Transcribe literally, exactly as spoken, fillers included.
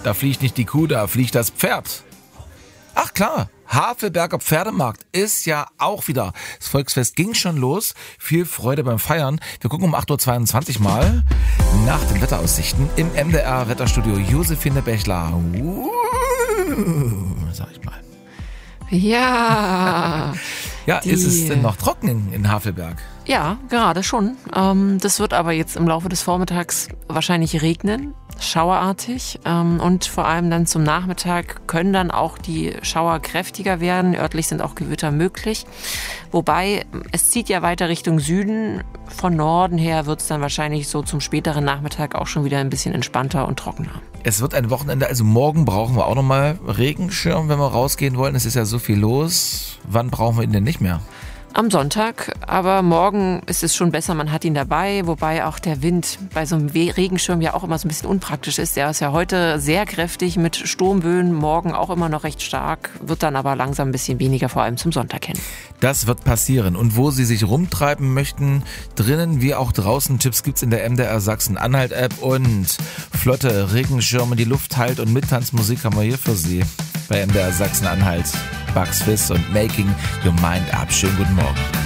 Da fliegt nicht die Kuh, da fliegt das Pferd. Ach klar, Havelberger Pferdemarkt ist ja auch wieder. Das Volksfest ging schon los. Viel Freude beim Feiern. Wir gucken um acht Uhr zweiundzwanzig mal nach den Wetteraussichten im M D R Wetterstudio. Josephine Bechler. Uh, sag ich mal. Ja. Ja, die, ist es denn noch trocken in, in Havelberg? Ja, gerade schon. Ähm, das wird aber jetzt im Laufe des Vormittags wahrscheinlich regnen, schauerartig. Ähm, und vor allem dann zum Nachmittag können dann auch die Schauer kräftiger werden. Örtlich sind auch Gewitter möglich. Wobei, es zieht ja weiter Richtung Süden. Von Norden her wird es dann wahrscheinlich so zum späteren Nachmittag auch schon wieder ein bisschen entspannter und trockener. Es wird ein Wochenende, also morgen brauchen wir auch nochmal Regenschirm, wenn wir rausgehen wollen. Es ist ja so viel los. Wann brauchen wir ihn denn nicht mehr? Am Sonntag, aber morgen ist es schon besser, man hat ihn dabei, wobei auch der Wind bei so einem Regenschirm ja auch immer so ein bisschen unpraktisch ist. Der ist ja heute sehr kräftig mit Sturmböen, morgen auch immer noch recht stark, wird dann aber langsam ein bisschen weniger, vor allem zum Sonntag hin. Das wird passieren. Und wo Sie sich rumtreiben möchten, drinnen wie auch draußen, Tipps gibt's in der M D R Sachsen-Anhalt-App und flotte Regenschirme, die Luft heilt und Mittanzmusik haben wir hier für Sie bei M D R Sachsen-Anhalt. Bugs Fizz und Making Your Mind Up. Schönen guten Morgen.